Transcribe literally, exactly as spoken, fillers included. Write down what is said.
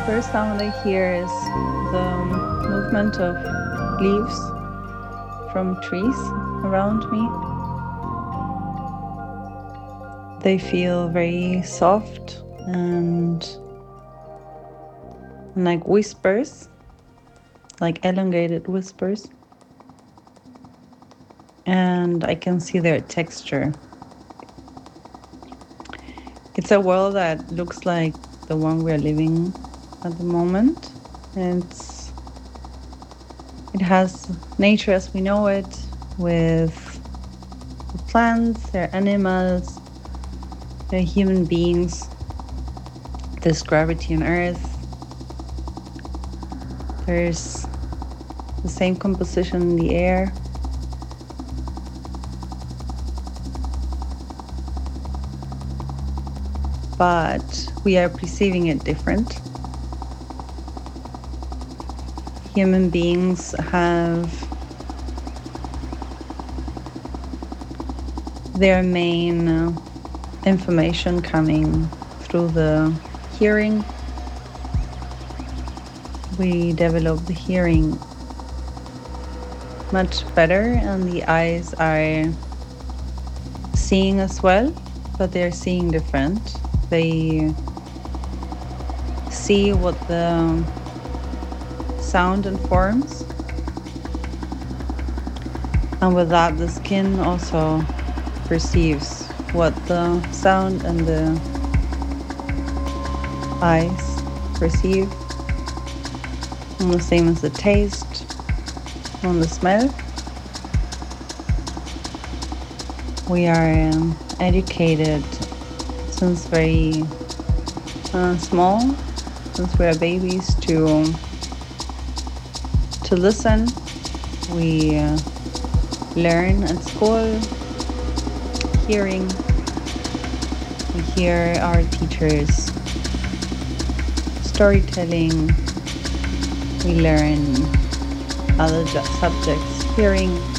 first sound I hear is the movement of leaves from trees around me. They feel very soft and like whispers, like elongated whispers. And I can see their texture. It's a world that looks like the one we're living at the moment. It's it has nature as we know it, with the plants, there are animals, there are human beings, there's gravity on Earth, there's the same composition in the air. But we are perceiving it different. Human beings have their main uh, information coming through the hearing. We develop the hearing much better, and the eyes are seeing as well, but they're seeing different. They see what the sound informs, and with that the skin also perceives what the sound and the eyes perceive, and the same as the taste and the smell. We are um, educated since very uh, small, since we are babies, to to listen. We uh, learn at school hearing. We hear our teachers storytelling. We learn other ju- subjects hearing.